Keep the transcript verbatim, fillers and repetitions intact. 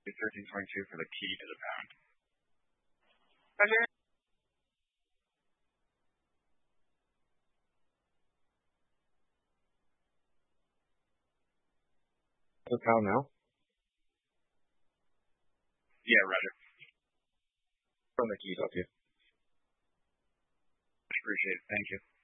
thirteen twenty-two for the key to the pound. Roger. The pound now? Yeah, Roger. From the keys up here. Appreciate it. Thank you.